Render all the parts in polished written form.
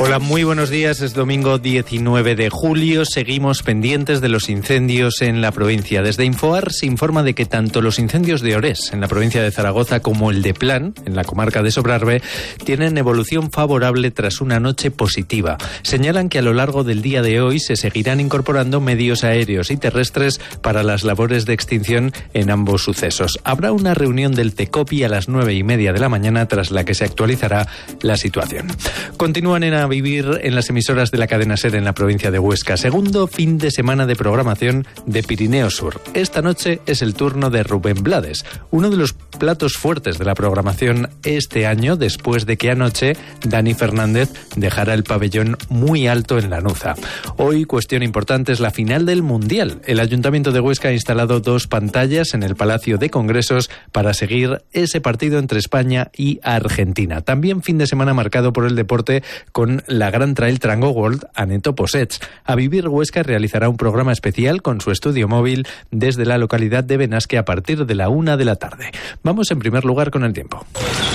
Hola, muy buenos días. Es domingo 19 de julio. Seguimos pendientes de los incendios en la provincia. Desde Infoar se informa de que tanto los incendios de Orés, en la provincia de Zaragoza, como el de Plan, en la comarca de Sobrarbe, tienen evolución favorable tras una noche positiva. Señalan que a lo largo del día de hoy se seguirán incorporando medios aéreos y terrestres para las labores de extinción en ambos sucesos. Habrá una reunión del TECOPI a las 9:30 de la mañana, tras la que se actualizará la situación. Continúan a vivir en las emisoras de la cadena SER en la provincia de Huesca. Segundo fin de semana de programación de Pirineo Sur. Esta noche es el turno de Rubén Blades, uno de los platos fuertes de la programación este año, después de que anoche Dani Fernández dejara el pabellón muy alto en Lanuza. Hoy, cuestión importante, es la final del Mundial. El Ayuntamiento de Huesca ha instalado 2 pantallas en el Palacio de Congresos para seguir ese partido entre España y Argentina. También fin de semana marcado por el deporte, con la Gran Trail Trango World Aneto Possets. A Vivir Huesca realizará un programa especial con su estudio móvil desde la localidad de Benasque a partir de la 1 de la tarde. Vamos en primer lugar con el tiempo.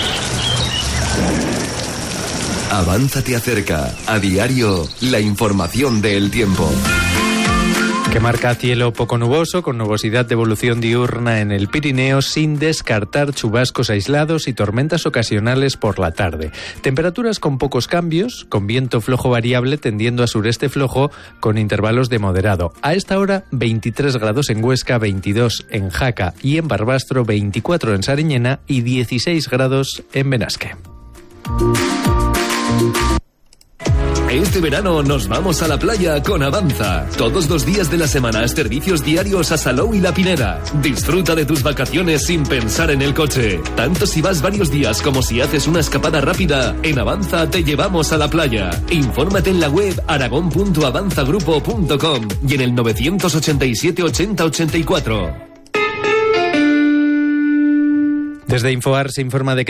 Avanza te acerca. A diario, la información del tiempo. Que marca cielo poco nuboso, con nubosidad de evolución diurna en el Pirineo, sin descartar chubascos aislados y tormentas ocasionales por la tarde. Temperaturas con pocos cambios, con viento flojo variable tendiendo a sureste flojo, con intervalos de moderado. A esta hora, 23 grados en Huesca, 22 en Jaca y en Barbastro, 24 en Sariñena y 16 grados en Benasque. Este verano nos vamos a la playa con Avanza. Todos los días de la semana, servicios diarios a Salou y La Pineda. Disfruta de tus vacaciones sin pensar en el coche. Tanto si vas varios días como si haces una escapada rápida, en Avanza te llevamos a la playa. Infórmate en la web aragon.avanzagrupo.com y en el 987 80 84. Desde Infoar se informa de que